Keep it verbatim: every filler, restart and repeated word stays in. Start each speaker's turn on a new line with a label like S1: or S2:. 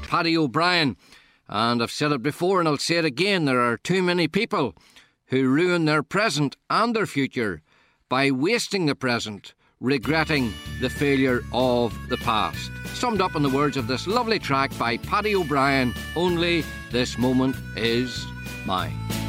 S1: Paddy O'Brien. And I've said it before and I'll say it again, there are too many people who ruin their present and their future by wasting the present, regretting the failure of the past. Summed up in the words of this lovely track by Paddy O'Brien, Only This Moment Is Mine.